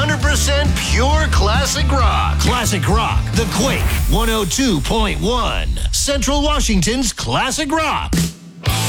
100% pure classic rock. Classic rock, The Quake, 102.1. Central Washington's classic rock.